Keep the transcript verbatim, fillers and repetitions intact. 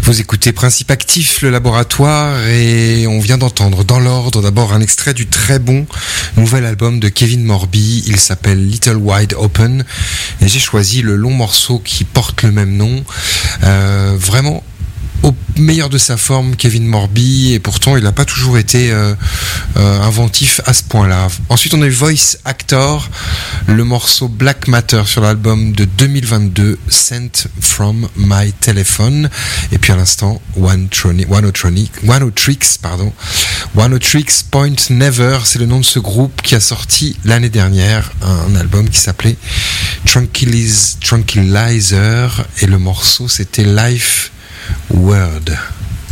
Vous écoutez Principe Actif, le laboratoire, et on vient d'entendre dans l'ordre d'abord un extrait du très bon nouvel album de Kevin Morby. Il s'appelle Little Wide Open et j'ai choisi le long morceau qui porte le même nom. Euh, vraiment au meilleur de sa forme, Kevin Morby, et pourtant il n'a pas toujours été euh, euh, inventif à ce point-là. Ensuite on a eu Voice Actor, le morceau Black Matter sur l'album de deux mille vingt-deux, Sent From My Telephone, et puis à l'instant One Tronic, One Tronic, One Tricks, pardon, One Tricks Point Never, c'est le nom de ce groupe qui a sorti l'année dernière un album qui s'appelait Tranquilize, Tranquilizer, et le morceau c'était Life Word.